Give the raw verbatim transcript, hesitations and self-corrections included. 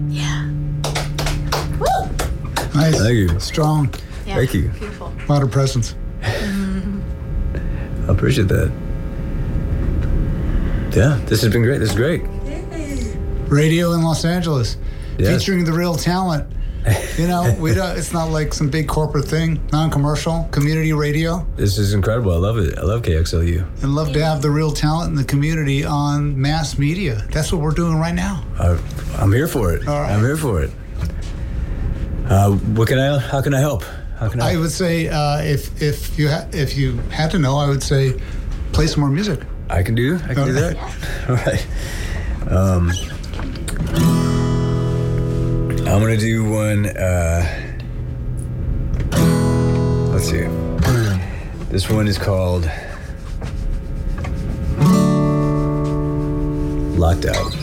Yeah. Nice. Thank you. Strong. Yeah. Thank you. Beautiful. A lot of presence. I appreciate that. Yeah, this has been great. This is great. Radio in Los Angeles, Yes. featuring the real talent. You know, we don't, it's not like some big corporate thing, non-commercial, community radio. This is incredible. I love it. I love K X L U. And love to have the real talent in the community on mass media. That's what we're doing right now. I, I'm here for it. All right. I'm here for it. Uh, what can I? How can I help? How can I? I would say uh, if if you ha- if you had to know, I would say play some more music. I can do. I can do that. All right. Um, I'm gonna do one. Uh, let's see. This one is called Locked Out.